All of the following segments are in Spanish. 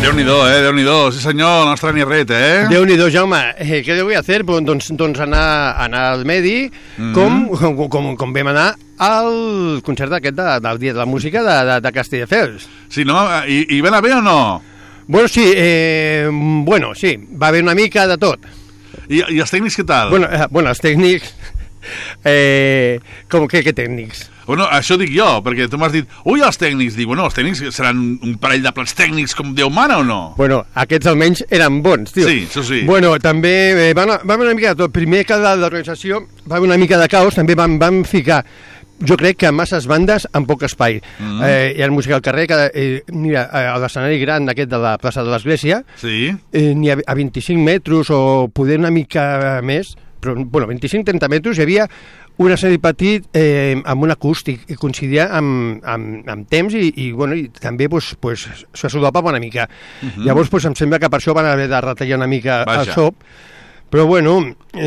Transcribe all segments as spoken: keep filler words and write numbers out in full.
Déu-n'hi-do, eh? Déu-n'hi-do. Sí, senyor, el nostre Anirret, eh? Déu-n'hi-do, Jaume. Eh, què devo fer? Doncs, doncs anar, anar al Medi, mm-hmm. com, com, com, com vam anar al concert aquest de, del Dia de la Música de, de, de Castelldefels. Sí, no? I, i va anar bé o no? Bueno, sí, eh, bueno, sí, va haver una mica de tot. I, i els tècnics què tal? Bueno, eh, bueno els tècnics... Eh, com que, què tècnics? Bueno, això dic jo, perquè tu m'has dit ui, els tècnics, dic, bueno, els tècnics seran un parell de plats tècnics com Déu mana o no? Bueno, aquests almenys eren bons, tio. Sí, això sí. Bueno, també eh, va, va haver una mica de tot. Primer que l'organització va haver una mica de caos, també vam, vam ficar jo crec que masses bandes en poc espai. Mm. Eh, hi ha música al carrer, que, eh, mira, a l'escenari gran aquest de la plaça de l'Església, sí. eh, n'hi ha a vint-i-cinc metres o poder una mica més, però, bueno, vint-i-cinc a trenta metres, hi havia un escenari petit eh, amb un acústic i coincidia amb, amb, amb temps i, i, bueno, i també pues, pues, se solapava una mica. Uh-huh. Llavors pues, em sembla que per això van haver de retallar una mica Vaja. el sop, però bueno,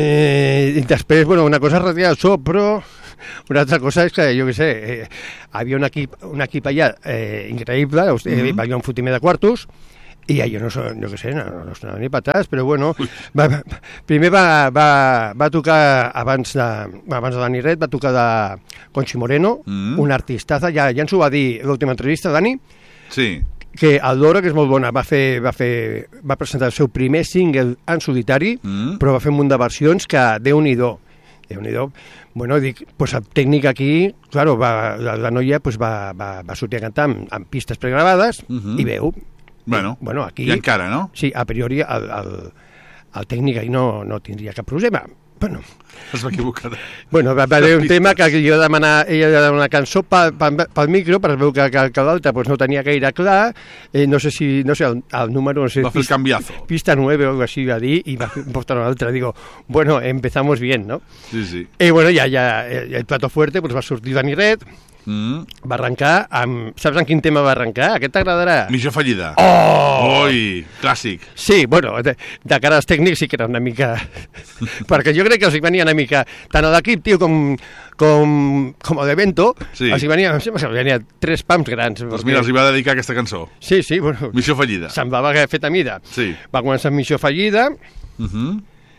eh, i després bueno, una cosa és retallar el sop, però una altra cosa és que, jo què sé, eh, havia un equip, un equip allà eh, increïble, eh, uh-huh. va haver un fotiment de quartos, i allò no, jo què sé, no, no sonava ni patats, però bueno, va, va, primer va, va, va tocar, abans de, abans de Dani Red, va tocar de Conchi Moreno, mm. un artistaza, ja, ja ens ho va dir l'última entrevista, Dani, sí. que el Dora, que és molt bona, va, fer, va, fer, va presentar el seu primer single en solitari, mm. però va fer un munt de versions que Déu-n'hi-do, Déu-n'hi-do. Bueno, dic, pues el tècnic aquí, claro, va, la, la noia pues va, va, va sortir a cantar amb, amb pistes pregravades mm-hmm. i veu. Bueno, bueno aquí, i encara, no? Sí, a priori el, el, el tècnic ahí no, no tindria cap problema. Bueno, es va equivocar. Bueno, va haver un tema que jo demanar, ella demanava una cançó pel pa, pa, pa micro, per veure que, que, que l'altre pues, no tenia gaire clar, eh, no sé si, no sé, el, el número... No sé, va fer el canviazo. Pista nueve o algo així va dir, i va portar una altra. Digo, bueno, empezamos bien, ¿no? Sí, sí. I bueno, ja, ja, el, el plato fuerte pues, va sortir Dani Red, mm. va arrencar amb... Saps en quin tema va arrencar? Aquest t'agradarà? Missió fallida. Oh! Oi, clàssic. Sí, bueno, de, de cara als tècnics sí que era una mica... perquè jo crec que els hi venia una mica... Tant a l'equip, tio, com, com, com a l'evento, sí. els hi venia, em sembla que els hi venia tres pams grans. Doncs mira, els hi va dedicar aquesta cançó. Sí, sí, bueno... Missió fallida. Semblava que fet a mida. Sí. Va començar amb Missió fallida, uh-huh.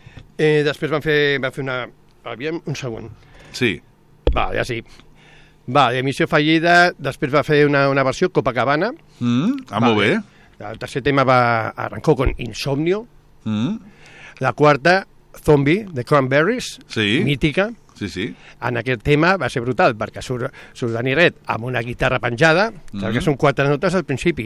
eh, després van fer, van fer una... Aviam, un segon. Sí. Va, ja sí. Va, de Missió fallida, després va fer una, una versió Copacabana. Mm, ah, molt bé. El tercer tema va arrancó con Insomnio. Mm. La quarta, Zombie, de Cranberries, sí. mítica. Sí, sí. En aquest tema va ser brutal, perquè surt, surt Dani Red amb una guitarra penjada, mm. que són quatre notes al principi.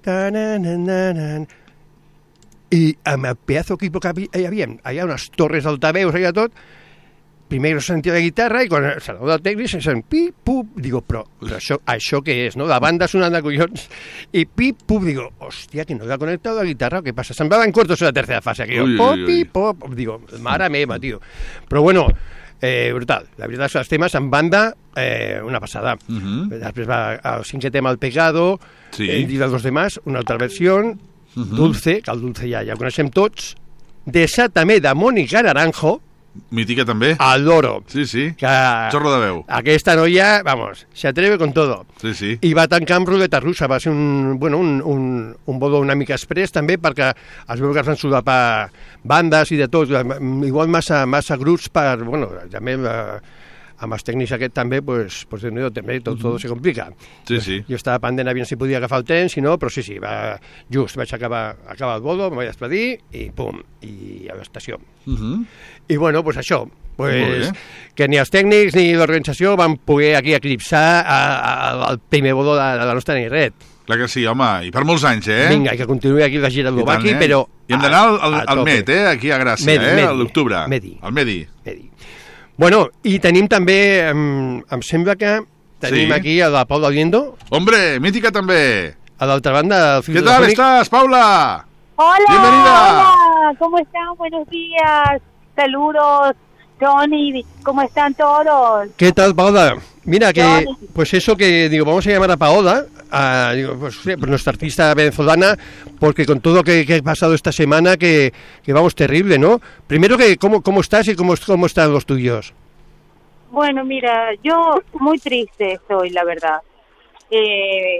I amb el pedazo equipo que hi havia, hi ha unes torres d'altaveus, allà tot, primer no sentia la guitarra i quan se la del tècnic se sent pi, pup, digo, però, però això, això què és, no? La banda sonant de collons i pi, pup, digo, hòstia, que no l'ha connectat la guitarra, què passa? Se'n va en cortos a la tercera fase, aquí, ui, pop, ui, ui. pop, digo, mare meva, tio. Però bueno, eh, brutal, la veritat és que els temes en banda, eh, una passada. Uh-huh. Després va el cinquè tema, El Pecado, sí. eh, i dels dos demás, una altra versió, uh-huh. Dulce, que el Dulce ja, ja ho coneixem tots, Desátame, de Mónica Naranjo, mítica també. Adoro. Sí, sí. Que xorro de veu. Aquesta noia, vamos, se atreve con todo. Sí, sí. I va tancar amb Ruleta Russa. Va ser un, bueno, un, un, un bolo una mica express també perquè es veu que es van solapar bandes i de tot. Igual massa, massa grups per, bueno, també eh, amb els tècnics aquest també, pues, pues de nuevo, també tot, tot se complica. Sí, sí. Jo estava pendent a veure si podia agafar el tren, si no, però sí, sí, va, just vaig acabar, acabar el bolo, em vaig despedir i pum, i a l'estació. Uh -huh. I bueno, pues això, pues, que ni els tècnics ni l'organització van poder aquí eclipsar el primer bolo de, de la nostra Anirret. Clar que sí, home, i per molts anys, eh? Vinga, i que continuï aquí la gira d'Ovaki, eh? Però... I hem d'anar al, al, al Met, eh? Aquí a Gràcia, Medi, eh? Medi, a l'octubre. Medi. Al Medi. Medi. Bueno, i tenim també, em, em sembla que tenim sí. aquí a la Paula Oliendo. Hombre, mítica també. A l'altra banda, el ¿Qué tal estás, Paula? Hola, bienvenida. Hola, ¿cómo están? Buenos días. Saludos, Tony, ¿cómo están todos? ¿Qué tal, Paola? Mira, que Tony. Pues eso que, digo, vamos a llamar a Paola, a, digo, pues, pues nuestra artista venezolana, porque con todo lo que, que ha pasado esta semana, que, que vamos, terrible, ¿no? Primero, que ¿cómo, cómo estás y cómo, cómo están los tuyos? Bueno, mira, yo muy triste estoy, la verdad. Eh,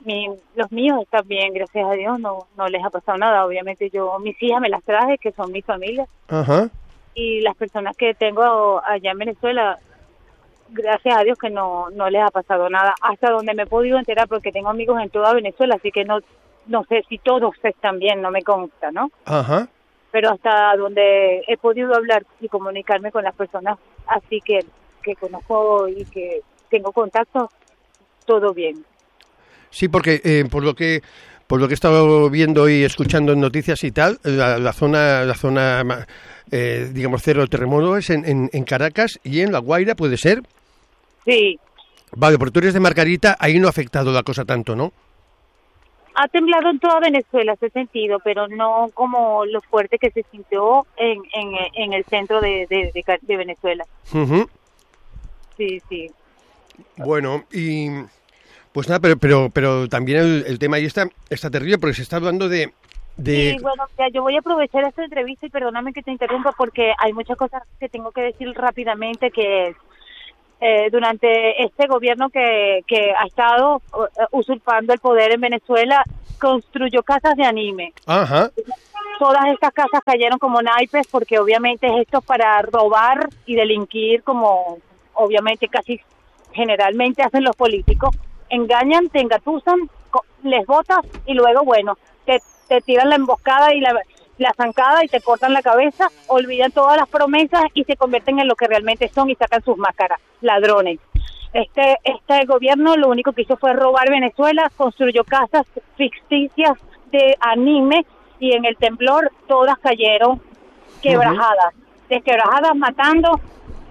mi, los míos están bien, gracias a Dios, no no les ha pasado nada. Obviamente yo, mis hijas me las traje, que son mi familia, Ajá. y las personas que tengo allá en Venezuela, gracias a Dios que no no les ha pasado nada, hasta donde me he podido enterar, porque tengo amigos en toda Venezuela, así que no no sé si todos están bien, no me consta, ¿no? Ajá. Pero hasta donde he podido hablar y comunicarme con las personas así que, que conozco y que tengo contacto, todo bien. Sí, porque eh, por lo que por lo que he estado viendo y escuchando en noticias y tal, la, la zona la zona eh, digamos cero terremoto es en, en, en Caracas y en La Guaira, ¿puede ser? Sí. Vale, porque tú eres de Margarita, ahí no ha afectado la cosa tanto, ¿no? Ha temblado en toda Venezuela ese sentido, pero no como lo fuerte que se sintió en en, en el centro de, de, de, de Venezuela. Uh-huh. Sí, sí. Bueno, y pues nada, pero pero pero también el, el tema ahí está está terrible porque se está hablando de de Sí, bueno, ya, yo voy a aprovechar esta entrevista y perdóname que te interrumpa porque hay muchas cosas que tengo que decir rápidamente, que es eh, durante este gobierno que, que ha estado uh, usurpando el poder en Venezuela, construyó casas de anime. Ajá. Todas estas casas cayeron como naipes porque obviamente es esto para robar y delinquir, como obviamente casi generalmente hacen los políticos. Engañan, te engatusan, les botas y luego, bueno, te, te tiran la emboscada y la, la zancada y te cortan la cabeza, olvidan todas las promesas y se convierten en lo que realmente son y sacan sus máscaras, ladrones. Este este gobierno lo único que hizo fue robar Venezuela, construyó casas ficticias de anime y en el temblor todas cayeron quebrajadas, uh-huh. desquebrajadas, matando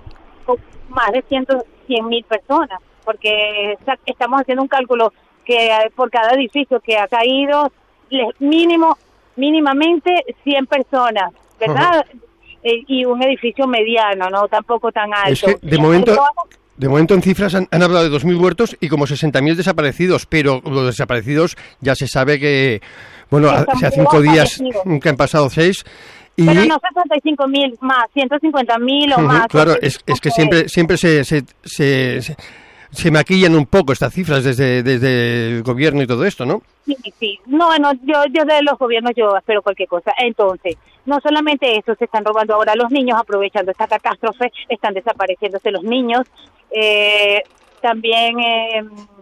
más de cien mil personas, porque estamos haciendo un cálculo que por cada edificio que ha caído, mínimo, mínimamente cien personas, ¿verdad? Uh-huh. Eh, y un edificio mediano, no tampoco tan alto. Es que de momento... De momento en cifras han, han hablado de dos mil muertos y como sesenta mil desaparecidos, pero los desaparecidos ya se sabe que, bueno, hace cinco días que han pasado seis. Y... Pero no sesenta y cinco mil más, ciento cincuenta mil o uh-huh, más. Claro, es, es que siempre siempre se, se, se, se, se maquillan un poco estas cifras desde, desde el gobierno y todo esto, ¿no? Sí, sí. No, no, yo, yo de los gobiernos yo espero cualquier cosa. Entonces, no solamente eso, se están robando ahora los niños, aprovechando esta catástrofe, están desapareciéndose los niños. Eh, también eh,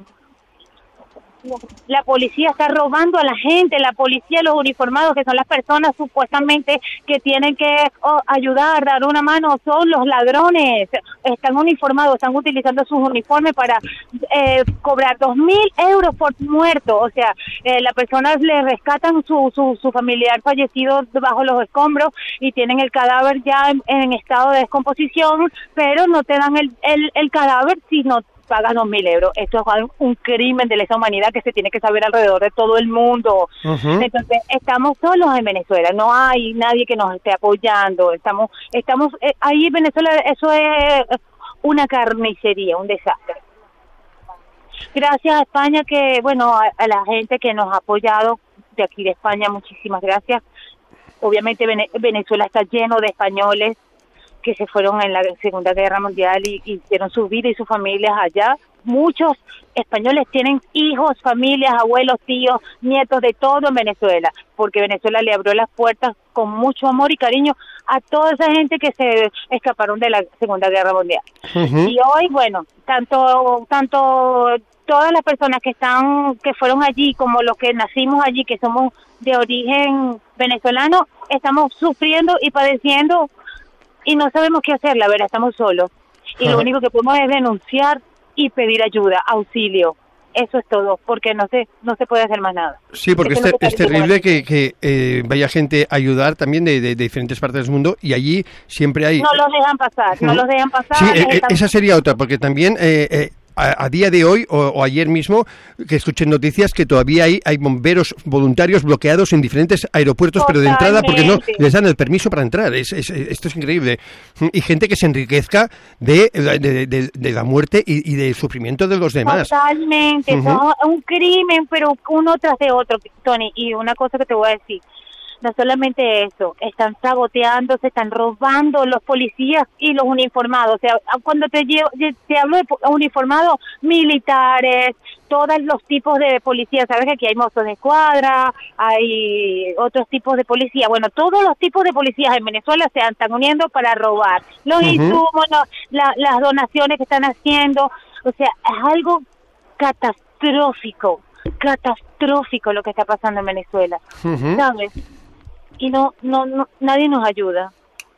la policía está robando a la gente, la policía, los uniformados, que son las personas supuestamente que tienen que oh, ayudar, dar una mano, son los ladrones, están uniformados, están utilizando sus uniformes para eh, cobrar dos mil euros por muerto, o sea, eh, las personas le rescatan su, su, su familiar fallecido debajo de los escombros y tienen el cadáver ya en, en estado de descomposición, pero no te dan el, el, el cadáver si no pagas dos mil euros. Esto es un crimen de lesa humanidad que se tiene que saber alrededor de todo el mundo. Uh-huh. Entonces, estamos solos en Venezuela, no hay nadie que nos esté apoyando. Estamos, estamos eh, ahí en Venezuela, eso es una carnicería, un desastre. Gracias a España, que bueno, a, a la gente que nos ha apoyado de aquí de España, muchísimas gracias. Obviamente Vene- Venezuela está lleno de españoles que se fueron en la Segunda Guerra Mundial y, y hicieron su vida y sus familias allá. Muchos españoles tienen hijos, familias, abuelos, tíos, nietos, de todo en Venezuela, porque Venezuela le abrió las puertas con mucho amor y cariño a toda esa gente que se escaparon de la Segunda Guerra Mundial. Uh-huh. Y hoy, bueno, tanto tanto todas las personas que están que fueron allí como los que nacimos allí, que somos de origen venezolano, estamos sufriendo y padeciendo y no sabemos qué hacer, la verdad, estamos solos. Y lo único que podemos es denunciar y pedir ayuda, auxilio. Eso es todo, porque no se no se puede hacer más nada. Sí, porque es, ter- es terrible que, que eh, vaya gente a ayudar también de, de, de diferentes partes del mundo y allí siempre hay... No los dejan pasar, no los dejan pasar. Sí, eh, están... esa sería otra, porque también... Eh, eh, A, a día de hoy o, o ayer mismo que escuché noticias que todavía hay, hay bomberos voluntarios bloqueados en diferentes aeropuertos, Totalmente. Pero de entrada porque no les dan el permiso para entrar. Es, es, esto es increíble. Y gente que se enriquezca de, de, de, de la muerte y, y del sufrimiento de los demás. Totalmente, uh-huh. Es un crimen, pero uno tras de otro, Tony. Y una cosa que te voy a decir, no solamente eso, están saboteando, se están robando los policías y los uniformados. O sea, cuando te llevo, te hablo de uniformados militares, todos los tipos de policía, sabes que aquí hay mozos de escuadra, hay otros tipos de policía, bueno, todos los tipos de policías en Venezuela se están uniendo para robar los uh-huh. insumos, no, la, las donaciones que están haciendo, o sea, es algo catastrófico, catastrófico lo que está pasando en Venezuela, uh-huh. ¿sabes? Y no, no, no, nadie nos ayuda.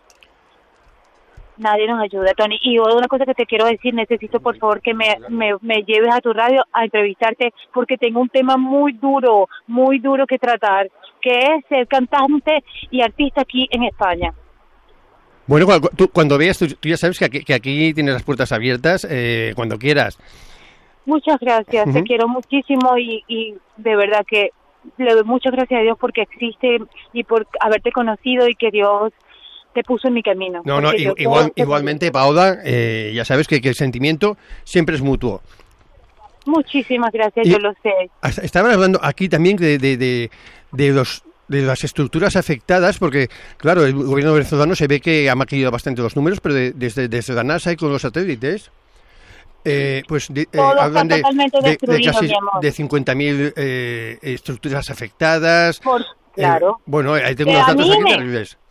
Nadie nos ayuda, Tony. Y una cosa que te quiero decir, necesito por favor que me, me, me lleves a tu radio a entrevistarte porque tengo un tema muy duro, muy duro que tratar, que es ser cantante y artista aquí en España. Bueno, cuando, tú, cuando veas, tú, tú ya sabes que aquí, que aquí tienes las puertas abiertas eh, cuando quieras. Muchas gracias, uh-huh. te quiero muchísimo y, y de verdad que le doy muchas gracias a Dios porque existe y por haberte conocido y que Dios te puso en mi camino. No, no, igual, igual, igualmente, Paola, eh, ya sabes que, que el sentimiento siempre es mutuo. Muchísimas gracias, y yo lo sé. Estaban hablando aquí también de, de, de, de los de las estructuras afectadas, porque, claro, el gobierno venezolano se ve que ha maquillado bastante los números, pero de, desde, desde la NASA y con los satélites, eh, pues de, eh, hablan de, de, de casi de cincuenta mil eh, estructuras afectadas. Por, claro. Eh, bueno, ahí tengo unos datos aquí terribles.